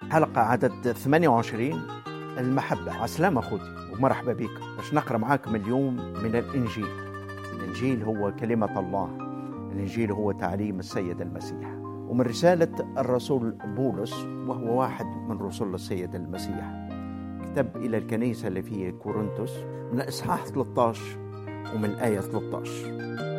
حلقة عدد 28، المحبة. عسلامة أخوتي ومرحبا بك باش نقرأ معاكم اليوم من الإنجيل. الإنجيل هو كلمة الله، الإنجيل هو تعليم السيد المسيح، ومن رسالة الرسول بولس، وهو واحد من رسل السيد المسيح، كتب إلى الكنيسة اللي في كورنثوس، من الإصحاح 13 ومن الآية 13.